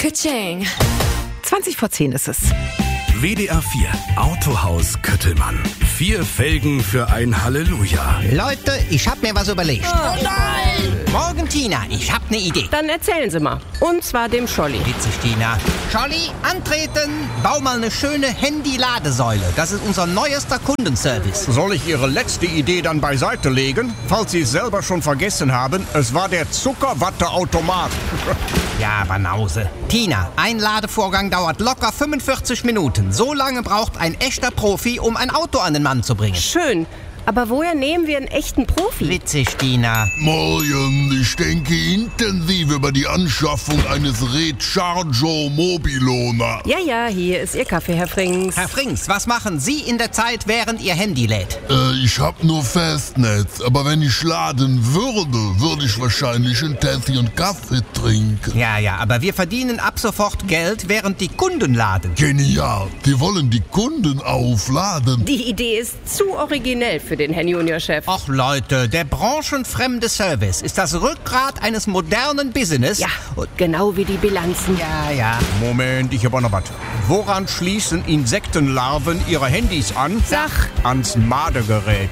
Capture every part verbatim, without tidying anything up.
Ka-ching. zwanzig vor zehn ist es. W D R vier Autohaus Köttelmann. Vier Felgen für ein Halleluja. Leute, ich hab mir was überlegt. Oh nein! Morgen, Tina, ich hab ne Idee. Dann erzählen Sie mal. Und zwar dem Scholli. Witzig, Tina. Scholli, antreten. Bau mal eine schöne Handy-Ladesäule. Das ist unser neuester Kundenservice. Soll ich Ihre letzte Idee dann beiseite legen? Falls Sie es selber schon vergessen haben, es war der Zuckerwatteautomat. Ja, Banause. Tina, ein Ladevorgang dauert locker fünfundvierzig Minuten. So lange braucht ein echter Profi, um ein Auto an den Mann zu bringen. Schön. Aber woher nehmen wir einen echten Profi? Witzig, Tina. Morgen, ich denke intensiv über die Anschaffung eines Rechargo Mobilo nach. Ja, ja, hier ist Ihr Kaffee, Herr Frings. Herr Frings, was machen Sie in der Zeit, während Ihr Handy lädt? Äh, ich hab nur Festnetz, aber wenn ich laden würde, würde ich wahrscheinlich einen Tee und Kaffee trinken. Ja, ja, aber wir verdienen ab sofort Geld, während die Kunden laden. Genial, wir wollen die Kunden aufladen. Die Idee ist zu originell für den Herrn Juniorchef. Och Leute, der branchenfremde Service ist das Rückgrat eines modernen Business. Ja, genau wie die Bilanzen. Ja, ja. Moment, ich hab auch noch was. Woran schließen Insektenlarven ihre Handys an? Sag. Ans Madegerät.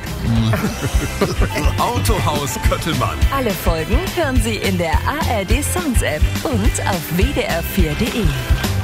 Autohaus Köttelmann. Alle Folgen hören Sie in der A R D Songs App und auf w d r vier punkt d e.